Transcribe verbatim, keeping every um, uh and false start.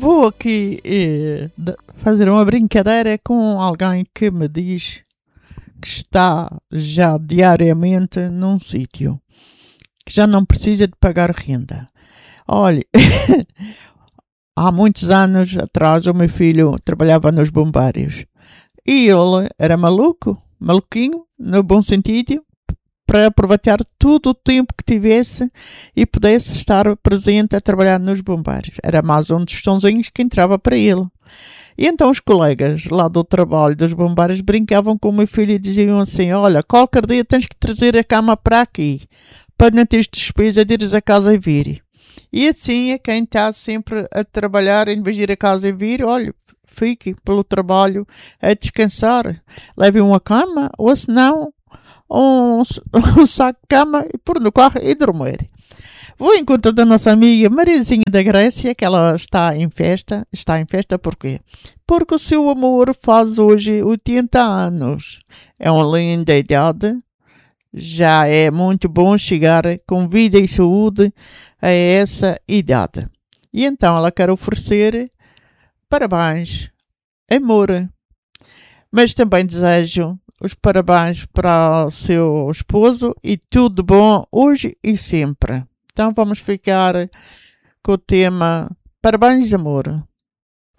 Vou aqui eh, de- fazer uma brincadeira com alguém que me diz que está já diariamente num sítio, que já não precisa de pagar renda. Olha, há muitos anos atrás o meu filho trabalhava nos bombeiros e ele era maluco, maluquinho, no bom sentido, para aproveitar todo o tempo que tivesse e pudesse estar presente a trabalhar nos bombeiros. Era mais um dos tonzinhos que entrava para ele. E então os colegas lá do trabalho dos bombeiros brincavam com o meu filho e diziam assim: olha, qualquer dia tens que trazer a cama para aqui, para não teres despesa de ires a casa e vir. E assim é quem está sempre a trabalhar, em vez de ir a casa e vir, olha, fique pelo trabalho a descansar. Leve uma cama, ou se não, um, um saco de cama e pôr no carro e dormir. Vou ao encontro da nossa amiga Mariazinha da Grécia, que ela está em festa. Está em festa porquê? Porque o seu amor faz hoje oitenta anos. É uma linda idade. Já é muito bom chegar com vida e saúde a essa idade. E então ela quer oferecer parabéns, amor. Mas também desejo os parabéns para o seu esposo e tudo de bom hoje e sempre. Então vamos ficar com o tema Parabéns, amor.